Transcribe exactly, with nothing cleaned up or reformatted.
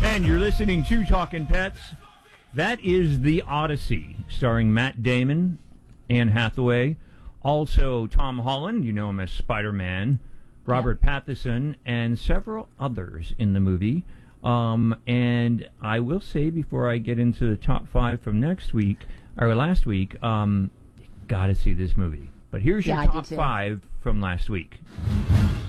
And you're listening to Talkin' Pets. That is The Odyssey, starring Matt Damon, Anne Hathaway, also Tom Holland, you know him as Spider-Man, Robert yeah. Pattinson, and several others in the movie. Um, and I will say, before I get into the top five from next week, or last week, um, you gotta see this movie. But here's your yeah, top five from last week.